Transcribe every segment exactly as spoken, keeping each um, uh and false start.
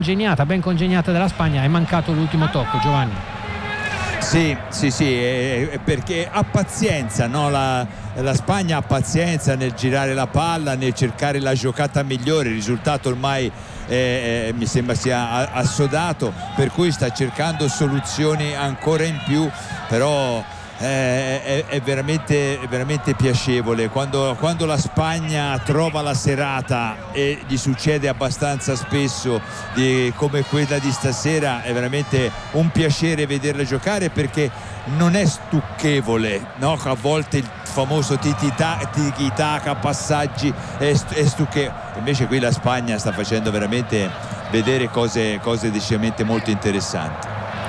Congeniata, ben congegnata della Spagna, è mancato l'ultimo tocco, Giovanni. Sì, sì, sì, è perché ha pazienza, no? la, la Spagna ha pazienza nel girare la palla, nel cercare la giocata migliore. Il risultato ormai eh, eh, mi sembra sia assodato, per cui sta cercando soluzioni ancora in più, però eh, è, è, veramente, è veramente piacevole quando, quando la Spagna trova la serata, e gli succede abbastanza spesso di, come quella di stasera. È veramente un piacere vederla giocare, perché non è stucchevole, no? A volte il famoso tiki-taka, passaggi è, è stucchevole, invece qui la Spagna sta facendo veramente vedere cose, cose decisamente molto interessanti.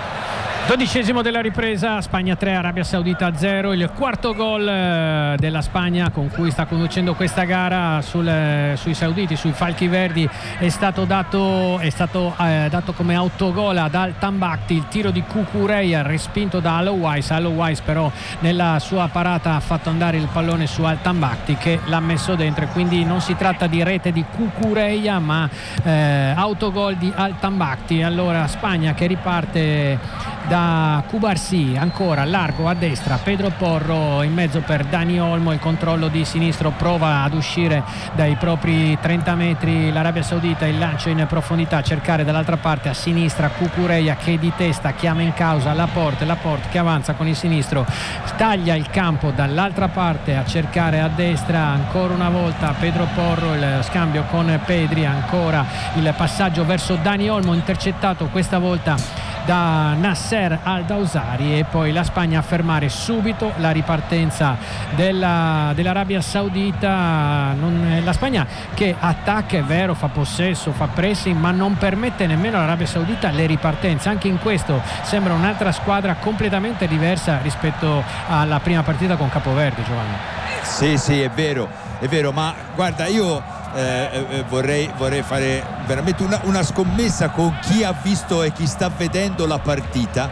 Dodicesimo della ripresa, Spagna tre, Arabia Saudita zero, il quarto gol della Spagna con cui sta conducendo questa gara sul, sui sauditi, sui falchi verdi, è stato dato, è stato, eh, dato come autogol ad Al-Tambakti. Il tiro di Cucurella respinto da Al-Owais. Al-Owais però nella sua parata ha fatto andare il pallone su Al-Tambakti, che l'ha messo dentro, e quindi non si tratta di rete di Cucurella ma eh, autogol di Al-Tambakti. Allora Spagna che riparte da Cubarsí, ancora largo a destra, Pedro Porro in mezzo per Dani Olmo, il controllo di sinistro, prova ad uscire dai propri trenta metri l'Arabia Saudita, il lancio in profondità, cercare dall'altra parte a sinistra Cucurella che di testa chiama in causa Laporte, Laporte che avanza con il sinistro, taglia il campo dall'altra parte a cercare a destra ancora una volta Pedro Porro, il scambio con Pedri, ancora il passaggio verso Dani Olmo, intercettato questa volta da Nasser Al-Dawsari, e poi la Spagna a fermare subito la ripartenza della, dell'Arabia Saudita. Non, la Spagna che attacca, è vero, fa possesso, fa pressing, ma non permette nemmeno all'Arabia Saudita le ripartenze. Anche in questo sembra un'altra squadra completamente diversa rispetto alla prima partita con Capoverde, Giovanni. Sì, sì, è vero, è vero, ma guarda, io Eh, eh, vorrei, vorrei fare veramente una, una scommessa con chi ha visto e chi sta vedendo la partita,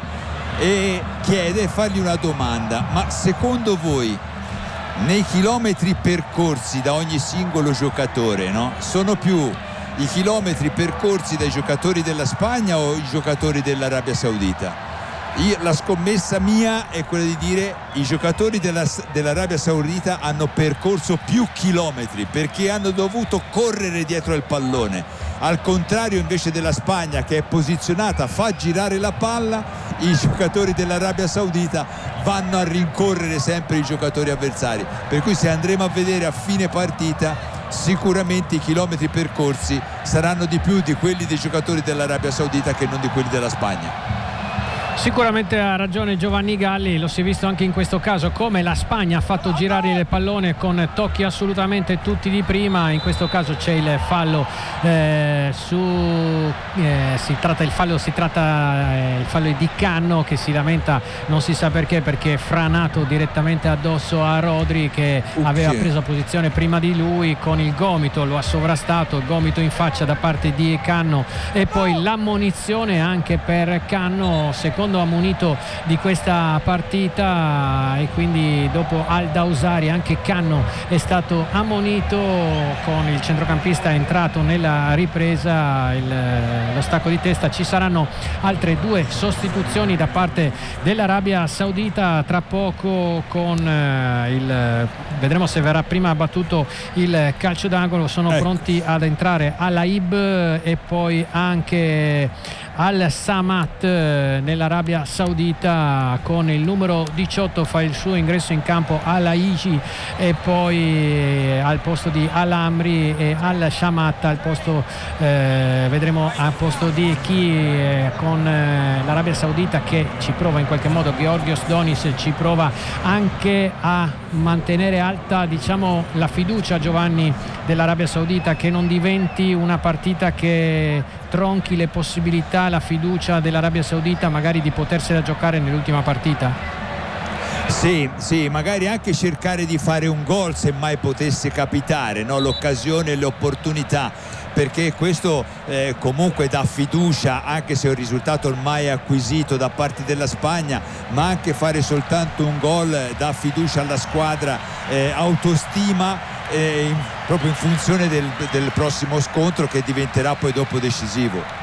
e chiede, fargli una domanda: ma secondo voi nei chilometri percorsi da ogni singolo giocatore, no? sono più i chilometri percorsi dai giocatori della Spagna o i giocatori dell'Arabia Saudita? Io, la scommessa mia è quella di dire i giocatori della, dell'Arabia Saudita hanno percorso più chilometri, perché hanno dovuto correre dietro il pallone, al contrario invece della Spagna che è posizionata, fa girare la palla. I giocatori dell'Arabia Saudita vanno a rincorrere sempre i giocatori avversari, per cui se andremo a vedere a fine partita sicuramente i chilometri percorsi saranno di più di quelli dei giocatori dell'Arabia Saudita che non di quelli della Spagna. Sicuramente ha ragione Giovanni Galli, lo si è visto anche in questo caso come la Spagna ha fatto girare il pallone con tocchi assolutamente tutti di prima. In questo caso c'è il fallo eh, su eh, si tratta il fallo si tratta eh, il fallo di Canno, che si lamenta, non si sa perché, perché è franato direttamente addosso a Rodri, che okay. aveva preso posizione prima di lui con il gomito, lo ha sovrastato, il gomito in faccia da parte di Canno, e poi l'ammonizione anche per Canno, secondo ammonito di questa partita, e quindi dopo Al-Dawsari anche Canno è stato ammonito. Con il centrocampista entrato nella ripresa, il, lo stacco di testa. Ci saranno altre due sostituzioni da parte dell'Arabia Saudita tra poco, con eh, il vedremo se verrà prima battuto il calcio d'angolo. Sono ecco. pronti ad entrare Al-Aib e poi anche Al-Samat nell'Arabia Saudita. Con il numero diciotto fa il suo ingresso in campo Al-Aiji, e poi al posto di Al-Amri e Al-Shamat al posto eh, vedremo al posto di chi eh, con eh, l'Arabia Saudita che ci prova in qualche modo, Georgios Donis ci prova anche a mantenere alta, diciamo, la fiducia, Giovanni, dell'Arabia Saudita, che non diventi una partita che tronchi le possibilità, la fiducia dell'Arabia Saudita magari di potersela giocare nell'ultima partita. Sì, sì, magari anche cercare di fare un gol se mai potesse capitare, no? L'occasione e l'opportunità, perché questo eh, comunque dà fiducia, anche se è un risultato ormai acquisito da parte della Spagna, ma anche fare soltanto un gol dà fiducia alla squadra, eh, autostima, eh, in, proprio in funzione del, del prossimo scontro che diventerà poi dopo decisivo.